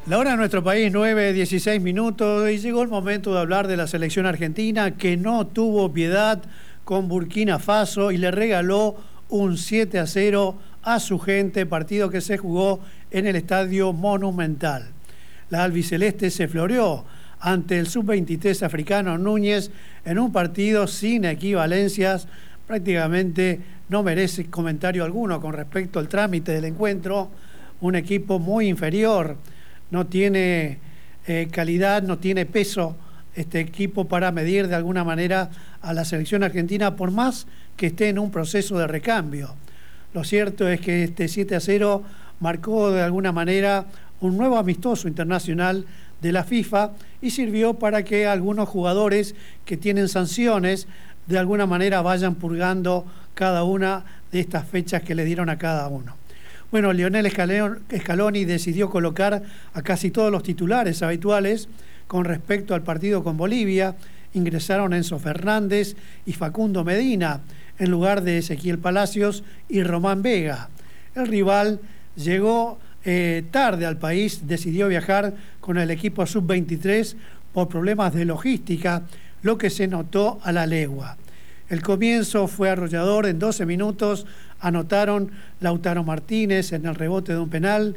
La hora de nuestro país, 9:16 minutos, y llegó el momento de hablar de la selección argentina que no tuvo piedad con Burkina Faso y le regaló un 7-0 a su gente, partido que se jugó en el Estadio Monumental. La albiceleste se floreó ante el sub-23 africano Núñez en un partido sin equivalencias. Prácticamente no merece comentario alguno con respecto al trámite del encuentro. Un equipo muy inferior, no tiene calidad, no tiene peso este equipo para medir de alguna manera a la selección argentina, por más que esté en un proceso de recambio. Lo cierto es que este 7-0 marcó de alguna manera un nuevo amistoso internacional de la FIFA y sirvió para que algunos jugadores que tienen sanciones de alguna manera vayan purgando cada una de estas fechas que le dieron a cada uno. Bueno, Lionel Scaloni decidió colocar a casi todos los titulares habituales con respecto al partido con Bolivia. Ingresaron Enzo Fernández y Facundo Medina en lugar de Ezequiel Palacios y Román Vega. El rival llegó tarde al país, decidió viajar con el equipo sub-23 por problemas de logística, lo que se notó a la legua. El comienzo fue arrollador. En 12 minutos anotaron Lautaro Martínez en el rebote de un penal,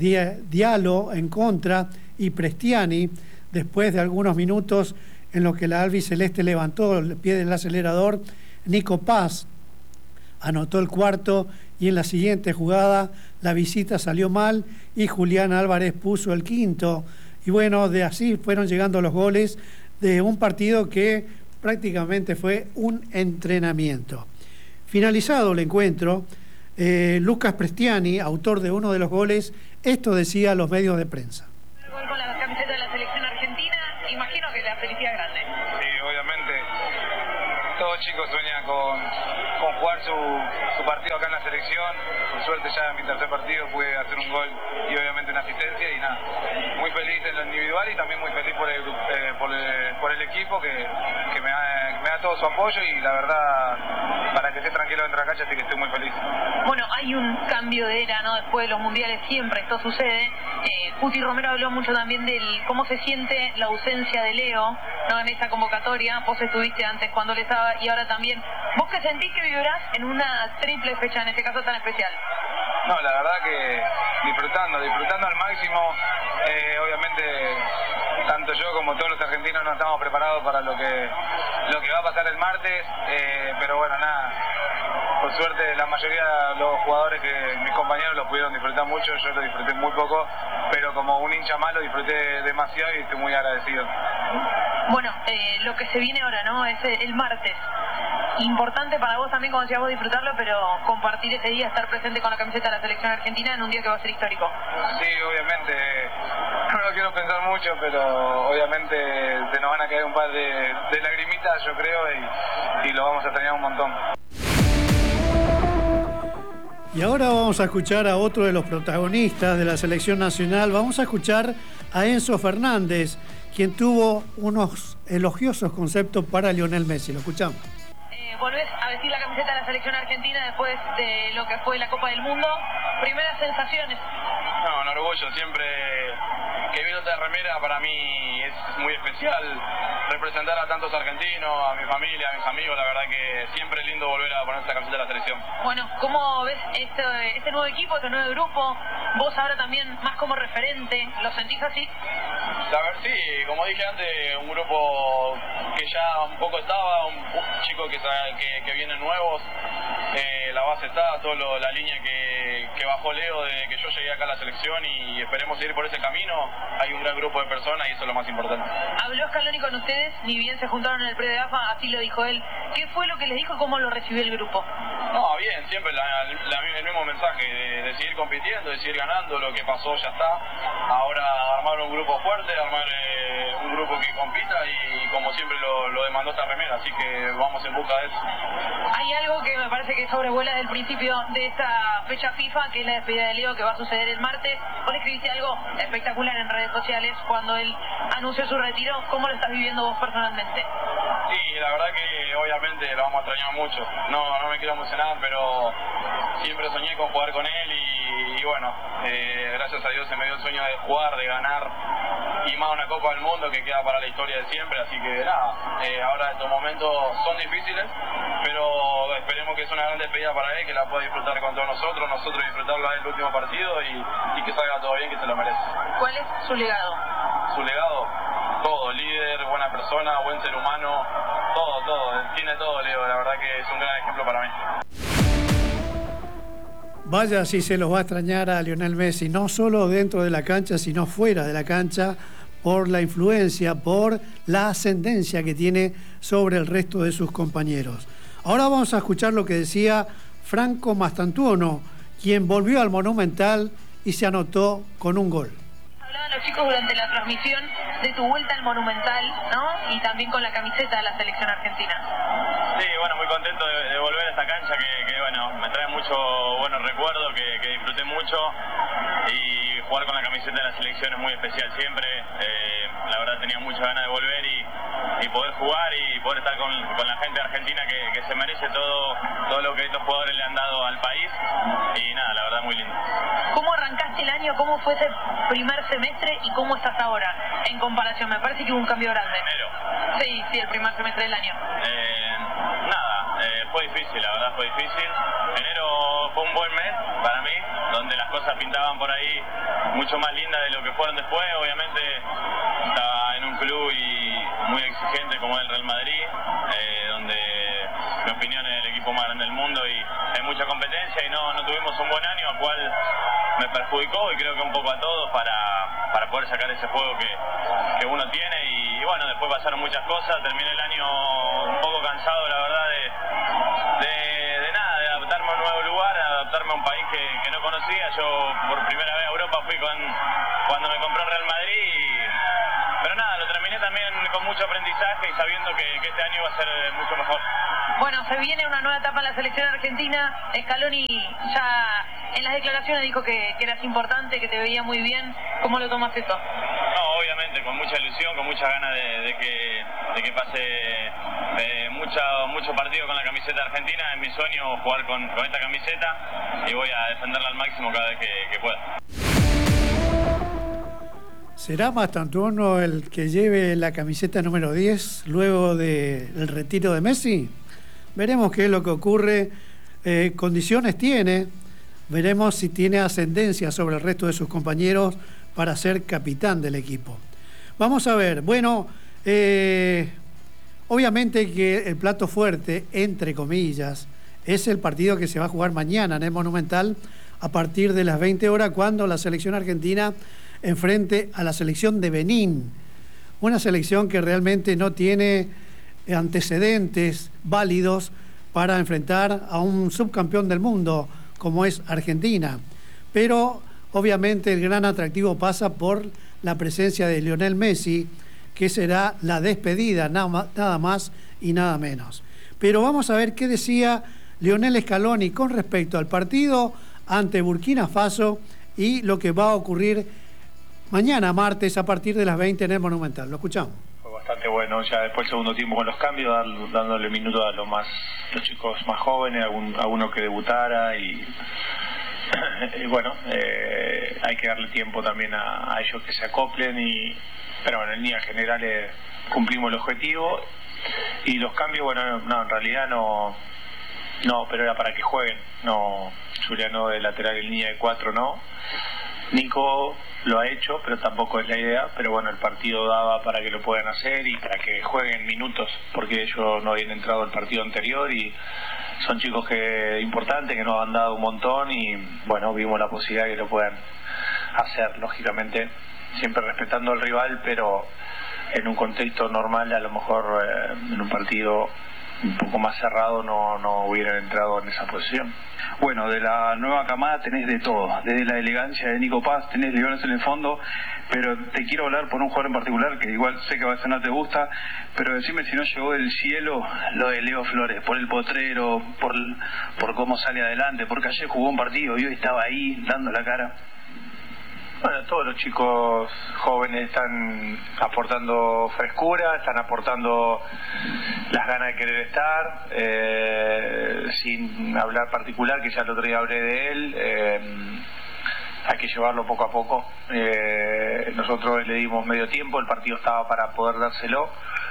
Diallo en contra y Prestiani. Después de algunos minutos en los que la albiceleste levantó el pie del acelerador, Nico Paz anotó el cuarto y en la siguiente jugada la visita salió mal y Julián Álvarez puso el quinto. Y bueno, de así fueron llegando los goles de un partido que prácticamente fue un entrenamiento. Finalizado el encuentro, Lucas Prestiani, autor de uno de los goles, esto decía a los medios de prensa. El gol con la camiseta de la selección argentina, imagino que la felicidad es grande. Sí, obviamente, todo chico sueña con jugar su partido acá en la selección. Por suerte ya en mi tercer partido pude hacer un gol y obviamente una asistencia y nada, muy feliz en lo individual y también muy feliz por el equipo que me da todo su apoyo y la verdad para que esté tranquilo dentro de la cancha, así que estoy muy feliz. Bueno, hay un cambio de era, ¿no? Después de los mundiales siempre esto sucede. Cuti Romero habló mucho también del cómo se siente la ausencia de Leo, ¿no? En esa convocatoria. Vos estuviste antes cuando le estaba y ahora también. ¿Vos qué sentís que vivirás en una triple fecha, en este caso tan especial? No, la verdad que disfrutando al máximo. Obviamente tanto yo como todos los argentinos no estamos preparados para lo que va a pasar el martes, pero bueno, nada, por suerte la mayoría de los jugadores que mis compañeros lo pudieron disfrutar mucho, yo lo disfruté muy poco, pero como un hincha malo disfruté demasiado y estoy muy agradecido. Bueno, lo que se viene ahora, ¿no? Es el martes. Importante para vos también, como decías vos, disfrutarlo, pero compartir ese día, estar presente con la camiseta de la selección argentina en un día que va a ser histórico. Sí, obviamente, no lo quiero pensar mucho, pero obviamente se nos van a caer un par de lagrimitas, yo creo, y lo vamos a extrañar un montón. Y ahora vamos a escuchar a otro de los protagonistas de la selección nacional. Vamos a escuchar a Enzo Fernández, quien tuvo unos elogiosos conceptos para Lionel Messi. Lo escuchamos. Volvés a vestir la camiseta de la selección argentina después de lo que fue la Copa del Mundo. Primeras sensaciones. No, un orgullo. Siempre que veo esta remera para mí es muy especial. Representar a tantos argentinos, a mi familia, a mis amigos, la verdad que siempre es lindo volver a poner esta camiseta de la selección. Bueno, ¿cómo ves este nuevo equipo, este nuevo grupo? Vos ahora también más como referente, ¿lo sentís así? A ver, sí, como dije antes, un grupo que ya un poco estaba, un chico que vienen nuevos, la base está, toda la línea que bajó Leo desde que yo llegué acá a la selección y esperemos seguir por ese camino. Hay un gran grupo de personas y eso es lo más importante. Habló Scaloni con ustedes, ni bien se juntaron en el pre de AFA, así lo dijo él. ¿Qué fue lo que les dijo y cómo lo recibió el grupo? No, bien, siempre el mismo mensaje de seguir compitiendo, de seguir ganando, lo que pasó ya está. Ahora armar un grupo fuerte, armar un grupo que compita y como siempre lo demandó esta remera, así que vamos en busca de eso. Hay algo que me parece que sobrevuela desde el principio de esta fecha FIFA, que es la despedida de Leo, que va a suceder el martes. Vos le escribiste algo espectacular en redes sociales cuando él anunció su retiro. ¿Cómo lo estás viviendo vos personalmente? Sí, la verdad que obviamente lo vamos a extrañar mucho. No me quiero emocionar, pero siempre soñé con jugar con él y y bueno, gracias a Dios se me dio el sueño de jugar, de ganar, y más una Copa del Mundo que queda para la historia de siempre, así que nada, ahora estos momentos son difíciles, pero esperemos que es una gran despedida para él, que la pueda disfrutar con todos nosotros disfrutarla en el último partido y que salga todo bien, que se lo merece. ¿Cuál es su legado? Su legado, todo, líder, buena persona, buen ser humano, todo, tiene todo Leo, la verdad que es un gran ejemplo para mí. Vaya si se los va a extrañar a Lionel Messi, no solo dentro de la cancha, sino fuera de la cancha, por la influencia, por la ascendencia que tiene sobre el resto de sus compañeros. Ahora vamos a escuchar lo que decía Franco Mastantuono, quien volvió al Monumental y se anotó con un gol. Hablaban los chicos durante la transmisión de tu vuelta al Monumental, ¿no? Y también con la camiseta de la selección argentina. Sí, bueno, muy contento de volver a esta cancha que bueno, me trae muchos buenos recuerdos, que disfruté mucho, y jugar con la camiseta de la selección es muy especial siempre. La verdad tenía muchas ganas de volver y poder jugar y poder estar con la gente argentina que se merece todo lo que estos jugadores le han dado al país, y nada, la verdad muy lindo. ¿Cómo arrancaste el año? ¿Cómo fue ese primer semestre y cómo estás ahora en comparación? Me parece que hubo un cambio grande. Enero. Sí, el primer semestre del año. Fue difícil, la verdad fue difícil. Enero fue un buen mes para mí, donde las cosas pintaban por ahí mucho más lindas de lo que fueron después. Obviamente estaba en un club y muy exigente como el Real Madrid, donde mi opinión es el equipo más grande del mundo y hay mucha competencia, y no tuvimos un buen año, al cual me perjudicó, y creo que un poco a todos para poder sacar ese juego que uno tiene. Y bueno, después pasaron muchas cosas, terminé el año un poco cansado, la verdad, de adaptarme a un nuevo lugar, adaptarme a un país que no conocía. Yo por primera vez a Europa fui cuando me compró el Real Madrid, pero nada, lo terminé también con mucho aprendizaje y sabiendo que este año va a ser mucho mejor. Bueno, se viene una nueva etapa en la selección argentina. Scaloni ya en las declaraciones dijo que eras importante, que te veía muy bien. ¿Cómo lo tomas esto? No, obviamente, con mucha ilusión, con muchas ganas de que pase mucho partido con la camiseta argentina. Es mi sueño jugar con esta camiseta y voy a defenderla al máximo cada vez que pueda. ¿Será Mastantuono el que lleve la camiseta número 10 luego del retiro de Messi? Veremos qué es lo que ocurre. Condiciones tiene. Veremos si tiene ascendencia sobre el resto de sus compañeros para ser capitán del equipo. Vamos a ver. Bueno, obviamente que el plato fuerte, entre comillas, es el partido que se va a jugar mañana en el Monumental a partir de las 20 horas, cuando la selección argentina enfrente a la selección de Benín. Una selección que realmente no tiene antecedentes válidos para enfrentar a un subcampeón del mundo como es Argentina. Pero obviamente el gran atractivo pasa por la presencia de Lionel Messi, que será la despedida, nada más y nada menos. Pero vamos a ver qué decía Lionel Scaloni con respecto al partido ante Burkina Faso y lo que va a ocurrir mañana martes a partir de las 20 en el Monumental. Lo escuchamos. Fue bastante bueno, ya después del segundo tiempo con los cambios, dándole minutos a los chicos más jóvenes, alguno que debutara y bueno, hay que darle tiempo también a ellos que se acoplen, pero bueno, en líneas generales cumplimos el objetivo. Y los cambios, bueno, no, en realidad no, pero era para que jueguen. No, Juliano de lateral en línea de 4 no. Nico lo ha hecho, pero tampoco es la idea. Pero bueno, el partido daba para que lo puedan hacer y para que jueguen minutos, porque ellos no habían entrado al partido anterior y son chicos importantes que nos han dado un montón y bueno, vimos la posibilidad de que lo puedan hacer, lógicamente siempre respetando al rival, pero en un contexto normal, a lo mejor en un partido un poco más cerrado no hubieran entrado en esa posición. Bueno, de la nueva camada tenés de todo, desde la elegancia de Nico Paz, tenés Leones en el fondo, pero te quiero hablar por un jugador en particular que igual sé que a veces no te gusta, pero decime si no llegó del cielo lo de Leo Flores, por el potrero, por cómo sale adelante, porque ayer jugó un partido y hoy estaba ahí dando la cara. Bueno, todos los chicos jóvenes están aportando frescura, están aportando las ganas de querer estar, sin hablar particular, que ya el otro día hablé de él. hay que llevarlo poco a poco. Nosotros le dimos medio tiempo, el partido estaba para poder dárselo.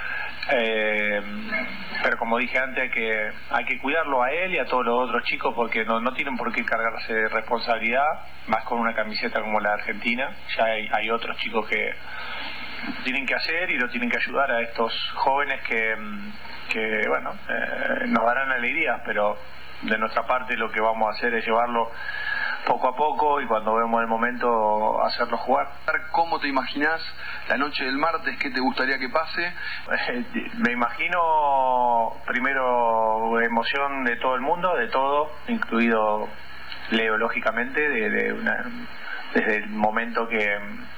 Pero como dije antes, hay que cuidarlo a él y a todos los otros chicos, porque no tienen por qué cargarse de responsabilidad, más con una camiseta como la de Argentina. Ya hay otros chicos que tienen que hacer y lo tienen que ayudar a estos jóvenes que bueno, nos darán alegría, pero de nuestra parte lo que vamos a hacer es llevarlo poco a poco y cuando vemos el momento hacerlo jugar. ¿Cómo te imaginás la noche del martes? ¿Qué te gustaría que pase? Me imagino primero emoción de todo el mundo, de todo, incluido Leo, lógicamente, desde el momento que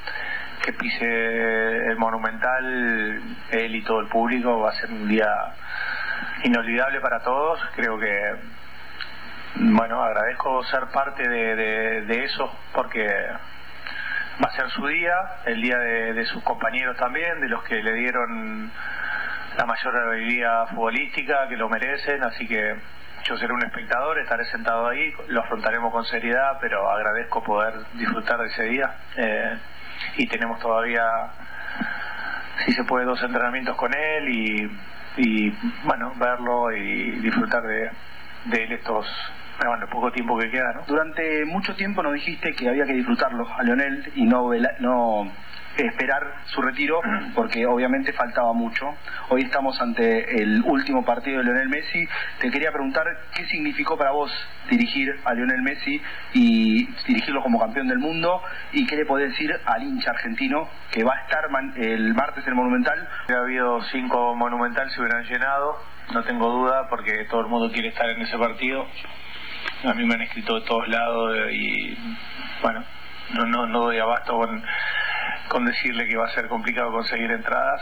pise el Monumental, él y todo el público. Va a ser un día inolvidable para todos. Creo que, bueno, agradezco ser parte de eso, porque va a ser su día, el día de sus compañeros también, de los que le dieron la mayor alegría futbolística, que lo merecen, así que yo seré un espectador, estaré sentado ahí, lo afrontaremos con seriedad, pero agradezco poder disfrutar de ese día. Y tenemos todavía, si se puede, 2 entrenamientos con él y bueno, verlo y disfrutar de él el poco tiempo que queda, ¿no? Durante mucho tiempo nos dijiste que había que disfrutarlo a Lionel y no esperar su retiro, porque obviamente faltaba mucho. Hoy estamos ante el último partido de Lionel Messi. Te quería preguntar qué significó para vos dirigir a Lionel Messi y dirigirlo como campeón del mundo, y qué le podés decir al hincha argentino que va a estar el martes en el Monumental. Si hubiera habido 5 Monumental se hubieran llenado, no tengo duda, porque todo el mundo quiere estar en ese partido. A mí me han escrito de todos lados y bueno, no doy abasto con decirle que va a ser complicado conseguir entradas.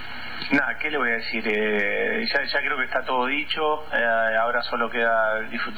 Nada, ¿qué le voy a decir? Ya creo que está todo dicho, ahora solo queda disfrutar